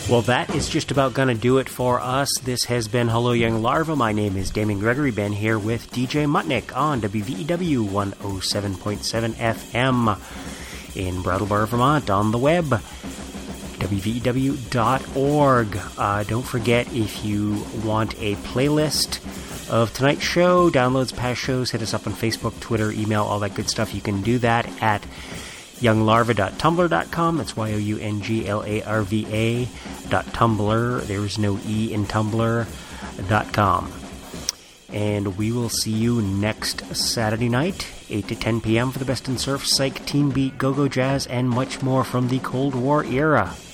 Well, that is just about going to do it for us. This has been Hello Young Larva. My name is Damon Gregory. Been here with DJ Mutnick on WVEW 107.7 FM in Brattleboro, Vermont, on the web, wvew.org. Don't forget, if you want a playlist of tonight's show, downloads, past shows, hit us up on Facebook, Twitter, email, all that good stuff. You can do that at younglarva.tumblr.com. That's younglarva.tumblr. There's no E in Tumblr.com. And we will see you next Saturday night, 8 to 10 p.m. for the best in surf, psych, teen beat, go-go jazz, and much more from the Cold War era.